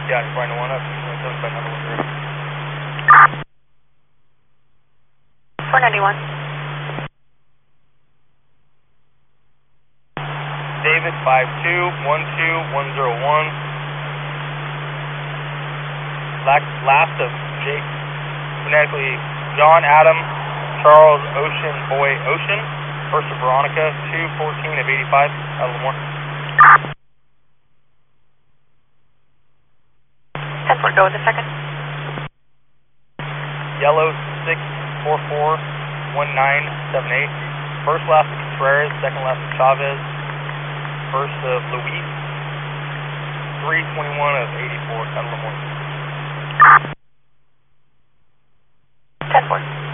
Yeah, you're flying to 1 up, 27 by number 1 ready. 491. David 5212101. Last of Jake, phonetically John Adam Charles Ocean Boy Ocean. First of Veronica 214 of 85 out of Lemoore. 10-4, go with the second. Yellow 6441978. First last of Contreras, second last of Chavez. First of Luis 321 of 84 out of Lemoore. 10-4.